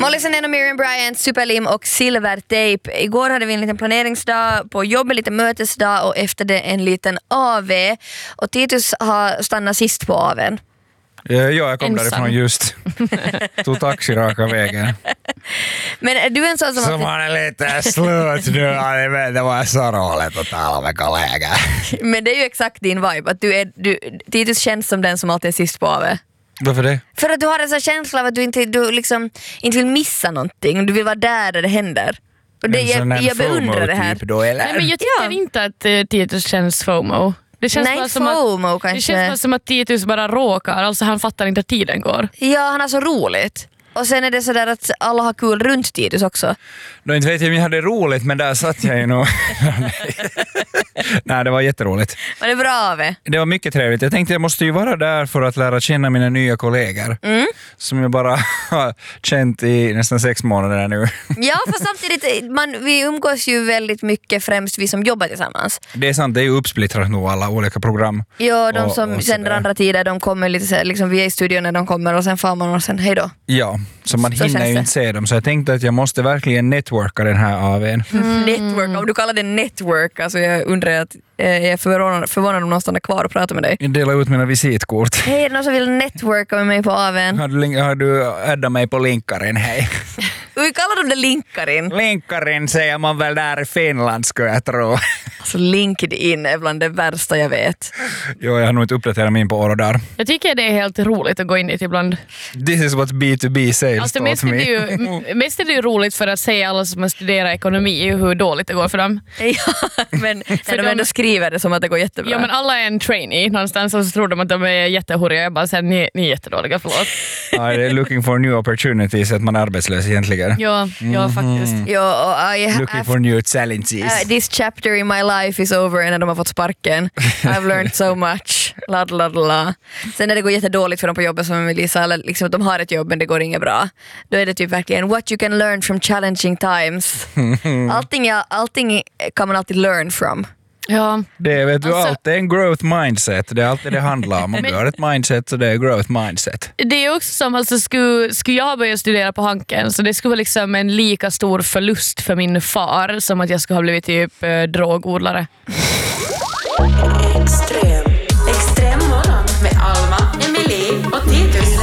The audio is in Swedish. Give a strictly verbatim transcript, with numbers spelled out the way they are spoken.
Molly Sandén och Miriam Bryant, Superlim och Silvertape. Igår hade vi en liten planeringsdag, på jobbet lite mötesdag och efter det en liten A V. Och Titus har stannat sist på A V:n. Ja, jag kom ensam därifrån just. Tog taxi raka vägen. Men är du en sån som... Som man är lite slut nu. Det var så roligt att tala med kollegor. Men det är ju exakt din vibe. Att du är, du, Titus känns som den som alltid är sist på A V. Varför det? För att du har en sån känsla av att du inte, du liksom, inte vill missa någonting. Du vill vara där där det händer. Och det, jag, jag beundrar det här. Då, eller? Nej, men jag tycker ja. inte att uh, Titus känns FOMO. Det känns Nej, bara som FOMO att, kanske. Det känns bara som att Titus bara råkar. Alltså han fattar inte att tiden går. Ja, han har så roligt. Och sen är det sådär att alla har kul runt Titus också. Då inte vet jag om jag hade roligt, men där satt jag ju nog. Nej, det var jätteroligt. Var det bra av er? Det var mycket trevligt. Jag tänkte jag måste ju vara där för att lära känna mina nya kollegor. Mm. Som jag bara har känt i nästan sex månader nu. Ja, för samtidigt, man, vi umgås ju väldigt mycket, främst vi som jobbar tillsammans. Det är sant, det är ju uppsplittrat nu alla olika program. Ja, de och, som och sänder andra tider, de kommer lite så, liksom vi är i studion när de kommer och sen får man och sen hej då. Ja, så man Så hinner ju det. inte se dem. Så jag tänkte att jag måste verkligen networka den här A V:n. Mm. Network, om du kallar det network, alltså jag undrar att eh, jag är förvånad, förvånad om någon stannar kvar och pratar med dig. Jag delar ut mina visitkort. Hej, är det någon som vill networka med mig på A V:n? Har du, har du addat mig på Linkaren, hej? Vi kallar dem det Linkarin. Linkaren säger man väl där i Finland, skulle jag tro. Alltså LinkedIn är bland det värsta jag vet. Jo, jag har nog inte uppdaterat min på år och där. Jag tycker det är helt roligt att gå in i det ibland. This is what B to B sales Alltså taught mest är, me. det ju, mest är det ju roligt för att se alla som har studerat ekonomi hur dåligt det går för dem. Ja, men när de, de ändå skriver det som att det går jättebra. Ja, men alla är en trainee någonstans och så tror de att de är jättehoriga. Jag bara säger, ni, ni är jättedåliga, förlåt. Ja, det är looking for new opportunities, att man är arbetslös egentligen. Ja, ja faktiskt. Ja, och I Looking have, for new challenges. uh, this chapter in my life is over när de har fått sparken. I've learned so much. La, la, la. Sen när det går jättedåligt för dem på jobbet som Melissa, eller liksom att de har ett jobb men det går inget bra. Då är det typ verkligen what you can learn from challenging times. Allting, ja, allting kan man alltid learn from. Ja. Det vet du, Alltså- allt är en growth mindset. Det är alltid det handlar om. Om du har ett mindset så det är growth mindset. Det är också som, alltså, skulle, skulle jag börja studera på Hanken så det skulle vara liksom en lika stor förlust för min far som att jag skulle ha blivit typ eh, drogodlare. Extrem. Extrem morgon med Alma, Emily och Titus.